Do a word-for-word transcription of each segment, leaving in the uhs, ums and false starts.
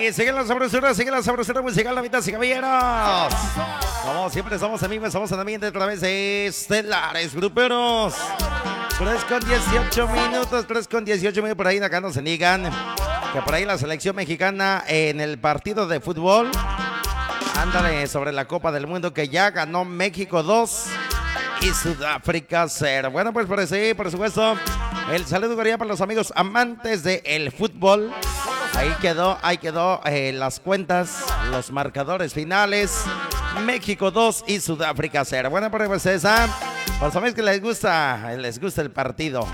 Y sigue la sabrosura, sigue la sabrosura musical, damas y caballeros. Como siempre, somos amigos, somos ambientes a través de Estelares Gruperos. tres con dieciocho minutos, tres con dieciocho minutos. Por ahí acá nos digan que por ahí la selección mexicana en el partido de fútbol. Ándale, sobre la Copa del Mundo que ya ganó México dos y Sudáfrica cero. Bueno, pues por sí, por supuesto, el saludo cordial para los amigos amantes del fútbol. Ahí quedó, ahí quedó eh, las cuentas, los marcadores finales. México dos y Sudáfrica cero. Bueno, pues esa, por saber que les gusta, les gusta el partido.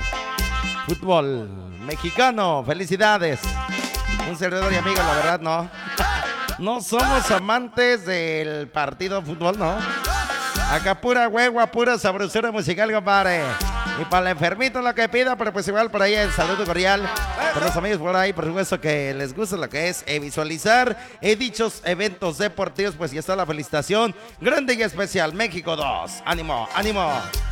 Fútbol mexicano, felicidades. Un servidor y amigo, la verdad no. No somos amantes del partido de fútbol, no. Acá pura hueva, pura sabrosura musical, compadre. Y para el enfermito lo que pida, pero pues igual por ahí el saludo cordial para los amigos por ahí, por supuesto que les gusta lo que es eh, visualizar eh, dichos eventos deportivos, pues ya está la felicitación grande y especial. México dos, ánimo, ánimo.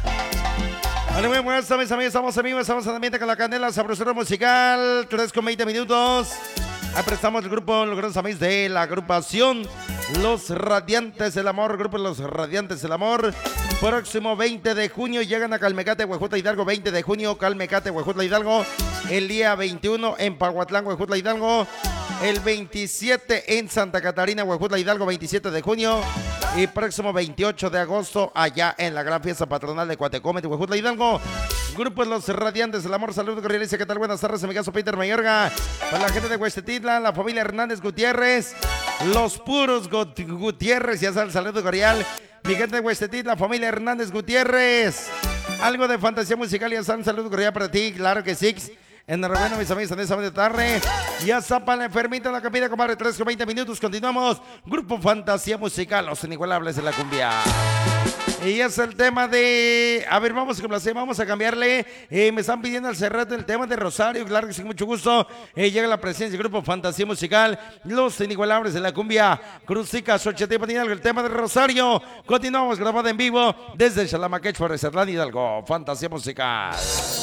Bueno, muy buenas tardes, mis amigos, estamos amigos, estamos en ambiente con la candela, sabrosura musical, tres con veinte minutos. Ahí prestamos el grupo, los grandes amigos de la agrupación Los Radiantes del Amor, grupo Los Radiantes del Amor. Próximo veinte de junio llegan a Calmecate, Huejutla, Hidalgo. veinte de junio, Calmecate, Huejutla, Hidalgo. El día veintiuno en Pahuatlán, Huejutla, Hidalgo. El veintisiete en Santa Catarina, Huejutla, Hidalgo, veintisiete de junio. Y próximo veintiocho de agosto allá en la gran fiesta patronal de Cuatecómetro, Huejutla, Hidalgo. Grupos Los Radiantes del Amor, saludos cordiales, ¿qué tal? Buenas tardes, amigazo Peter Mayorga. Para la gente de Huestetitla, la familia Hernández Gutiérrez, los puros Gutiérrez, ya saben, saludo cordial. Mi gente de Huestetitla, la familia Hernández Gutiérrez. Algo de fantasía musical, ya saben, saludo cordial para ti, claro que sí. Enhorabuena, mis amigos, en esa de tarde. Ya zapa la enfermita en la capilla, compadre, tres con veinte minutos, continuamos. Grupo Fantasía Musical, los inigualables de la cumbia. Y es el tema de... A ver, vamos a complacer, vamos a cambiarle. Eh, me están pidiendo al cerrado el tema de Rosario. Claro que sí, mucho gusto. Eh, llega la presencia del Grupo Fantasía Musical, los inigualables de la cumbia. Crucica, Xochitl, el tema de Rosario. Continuamos grabado en vivo desde Xalamaquech, Forest Hidalgo. Fantasía Musical.